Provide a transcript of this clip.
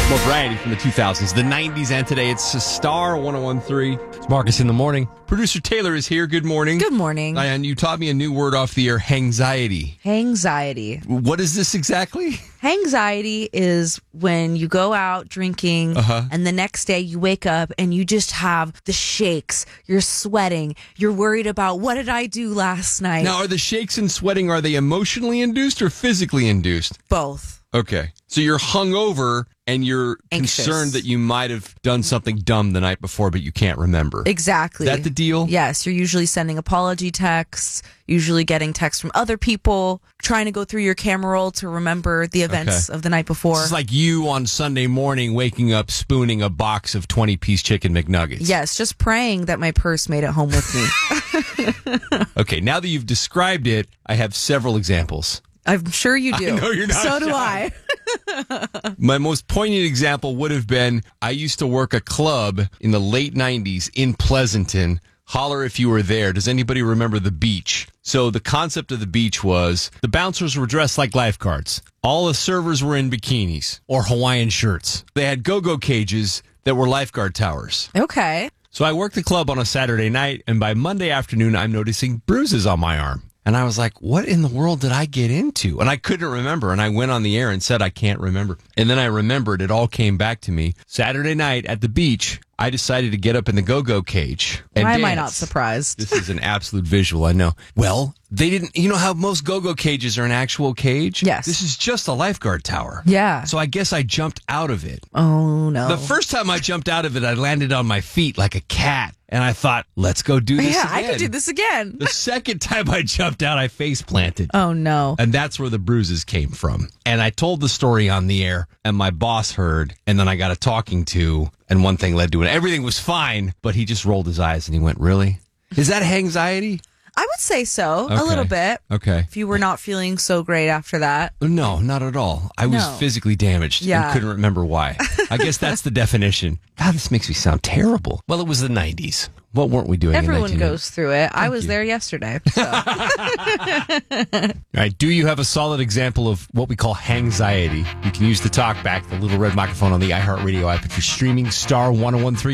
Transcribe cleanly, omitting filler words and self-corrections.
More variety from the 2000s, the 90s, and today. It's Star 1013. It's Marcus in the morning. Producer Taylor is here. Good morning. Good morning. Diane, you taught me a new word off the air, hangxiety. Hangxiety. What is this exactly? Hangxiety is when you go out drinking and the next day you wake up and you just have the shakes. You're sweating. You're worried about what did I do last night? Now, are the shakes and sweating, are they emotionally induced or physically induced? Both. Okay. So you're hungover and you're Anxious. concerned that you might have done something dumb the night before, but you can't remember. Exactly. Is that the deal? Yes. You're usually sending apology texts, usually getting texts from other people, trying to go through your camera roll to remember the events of the night before. It's like you on Sunday morning waking up spooning a box of 20-piece chicken McNuggets. Yes. Just praying that my purse made it home with me. Okay. Now that you've described it, I have several examples. I'm sure you do. I know you're not So do shy. I. My most poignant example would have been I used to work a club in the late 90s in Pleasanton. Holler if you were there. Does anybody remember the beach? So the concept of the beach was the bouncers were dressed like lifeguards. All the servers were in bikinis or Hawaiian shirts. They had go-go cages that were lifeguard towers. Okay. So I worked the club on a Saturday night, and by Monday afternoon, I'm noticing bruises on my arm. And I was like, what in the world did I get into? And I couldn't remember. And I went on the air and said, I can't remember. And then I remembered. It all came back to me. Saturday night at the beach, I decided to get up in the go-go cage and Why dance. am I not surprised? This is an absolute visual, I know. Well, they didn't, you know how most go-go cages are an actual cage? Yes. This is just a lifeguard tower. Yeah. So I guess I jumped out of it. Oh, no. The first time I jumped out of it, I landed on my feet like a cat. And I thought, let's go do this again. I could do this again. The second time I jumped out, I face planted. Oh, no. And that's where the bruises came from. And I told the story on the air, and my boss heard, and then I got a talking to, and one thing led to it. Everything was fine, but he just rolled his eyes and he went, really? Is that anxiety? I would say so. Okay. A little bit. Okay. If you were not feeling so great after that. No, not at all. I was No. physically damaged and Yeah. couldn't remember why. I guess that's the definition. God, this makes me sound terrible. Well, it was the 90s. What weren't we doing Everyone in 1990? goes through it. I was you. there yesterday. So. All right. Do you have a solid example of what we call hangxiety? You can use the talkback, the little red microphone on the iHeartRadio app if you're streaming Star 1013.